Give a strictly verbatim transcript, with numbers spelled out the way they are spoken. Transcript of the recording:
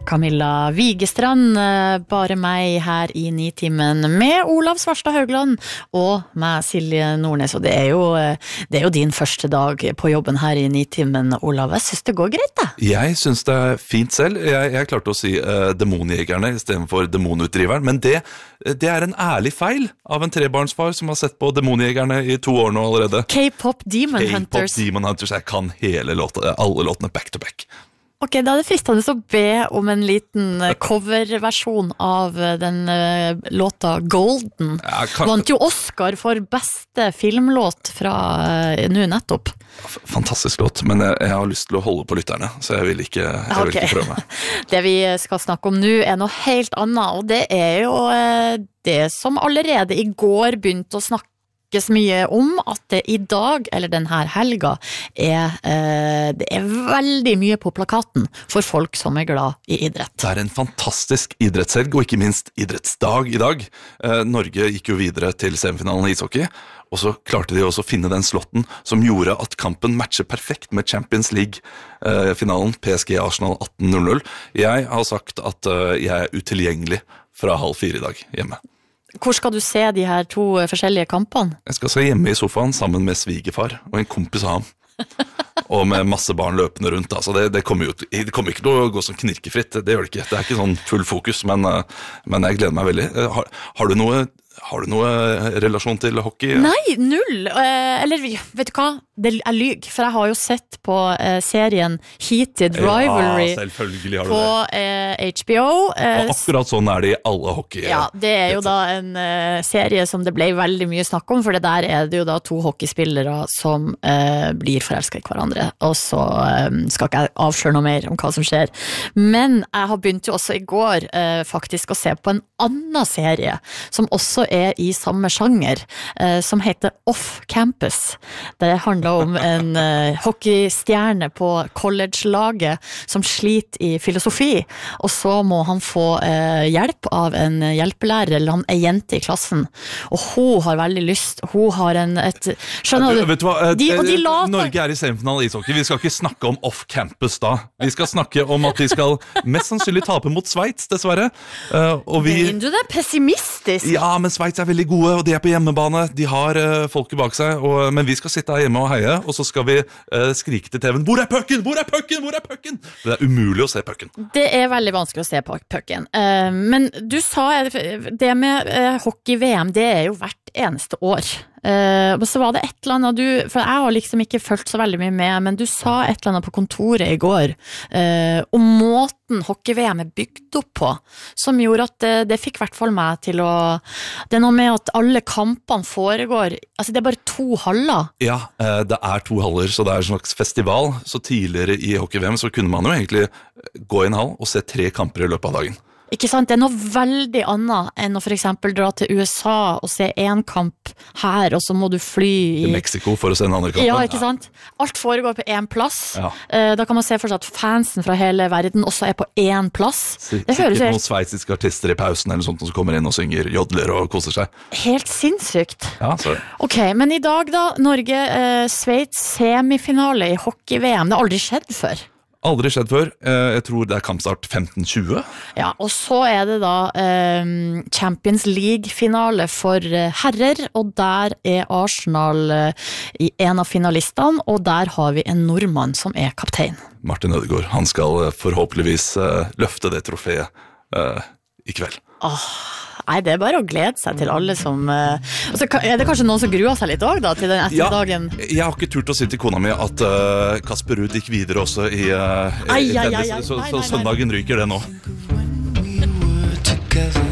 Camilla Vigestrand, bare meg her i Nitimen med Olav Svarstad Haugland og meg Silje Nordnes, og det er jo, det er jo din første dag på jobben her i Nitimen, Olav. Jeg synes det går greit da. Jeg synes det er fint selv. Jeg, jeg klarte å si uh, demonjegerne i stedet for demonutdriveren, men det, det er en ærlig feil av en trebarnsfar som har sett på demonjegerne i to år nå allerede. K-pop Demon Hunters. K-pop Demon Hunters, jeg kan hele låta, alle låtene back to back. Ok, da er det fristende å be om en liten coverversjon av den uh, låta Golden. Ja, kan... Vant jo Oscar for beste filmlåt fra uh, nå nettopp. Fantastisk låt, men jeg, jeg har lyst til å holde på lytterne, så jeg vil ikke, jeg vil okay. ikke prøve meg. Det vi skal snakke om nå er noe helt annet, og det er jo uh, det som allerede i går begynte å snakke mye om at det i dag, eller denne helga, er, eh, det er veldig mye på plakaten for folk som er glad i idrett. Det er en fantastisk idrettshelg, og ikke minst idrettsdag i dag. Eh, Norge gikk jo videre til semifinalen i ishockey, og så klarte de også å finne den slotten som gjorde at kampen matcher perfekt med Champions League-finalen, P S G Arsenal atten null null. Jeg har sagt at uh, jeg er utilgjengelig fra halv fire i dag hjemme. Hvor skal du se de her to forskjellige kampene? Jeg skal se hjemme i sofaen sammen med svigerfar og en kompis av ham. Og med masse barn løpende rundt. Altså det, det, kommer jo, det kommer ikke til å gå som knirkefritt, det gjør det ikke. Det er ikke sånn full fokus, men, men jeg gleder meg veldig. Har, har du noe... Har du noe relasjon til hockey? Nei, null. Eller, vet du hva? Det er lyg, for jeg har jo sett på eh, serien Heated Rivalry ja, selvfølgelig har du på det. Eh, H B O. Eh, og akkurat sånn er det i alle hockey. Ja, det er jo da en eh, serie som det ble veldig mye snakk om, for det der er det jo da to hockeyspillere som eh, blir forelsket i hverandre, og så eh, skal ikke jeg avsløre noe mer om hva som skjer. Men jeg har begynt jo også i går eh, faktisk å se på en annen serie, som også er i samme sjanger, eh, som heter Off Campus. Det handler om en eh, hockeystjerne på college-laget som sliter i filosofi, og så må han få eh, hjelp av en hjelpelærer, eller han er jente i klassen, og hun har veldig lyst, hun har en et, skjønner du? Vet du hva, de, og de later... Norge er i semifinale i ishockey, vi skal ikke snakke om Off Campus da, vi skal snakke om at vi skal mest sannsynlig tape mot Schweiz, dessverre, uh, og vi... Mener du det? Pessimistisk? Ja, men Schweiz er veldig gode, og de er på hjemmebane, de har uh, folket bak seg, og, men vi skal sitte her hjemme og heie, og så skal vi uh, skrike til T V-en, hvor er pucken, hvor er pucken, hvor er pucken? Det er umulig å se pucken. Det er veldig vanskelig å se pucken, uh, men du sa, det med uh, hockey-V M, det er jo hvert eneste år. Uh, og så var det et eller annet du, for jeg har liksom ikke følt så veldig mye med, men du sa et eller annet på kontoret i går uh, om måten hockey-V M er bygd opp på, som gjorde at det, det fikk i hvert fall meg til å, det er noe med at alle kampene foregår, altså det er bare to haller. Ja, uh, det er to haller, så det er en slags festival, så tidligere i hockey-V M så kunne man jo egentlig gå i en hall og se tre kamper i løpet av dagen. Ikke sant? Det er noe veldig annet enn å for eksempel dra til U S A og se en kamp her, og så må du fly i... Til Mexico for å se en andre kamp. Ja, ikke sant? Alt foregår på en plass. Ja. Da kan man se for seg at fansen fra hele verden også er på en plass. Det høres helt... Noen sveitsiske artister i pausen eller sånt som kommer inn og synger jodler og koser seg. Helt sinnssykt. Ja, sorry. Ok, men i dag da, Norge, eh, Sveits, semifinale i hockey-V M. Det har aldri skjedd før. Aldri skjedd før. Jeg tror det er kampstart femten tjue. Ja, og så er det da eh, Champions League-finale for herrer, og der er Arsenal eh, i en av finalistene, og der har vi en nordmann som er kaptein. Martin Ødegaard. Han skal forhåpentligvis eh, løfte det trofeet eh, i kveld. Åh, nei, det er bare å glede seg til alle som uh, altså, er det kanskje noen som gruer seg litt også da til den etterdagen? Ja, jeg har ikke turt å si til kona mi at uh, Kasper Ruud gikk videre også i, uh, ai, i ai, tennis, ai, ai. så, Nei, så nei, nei. søndagen ryker det nå.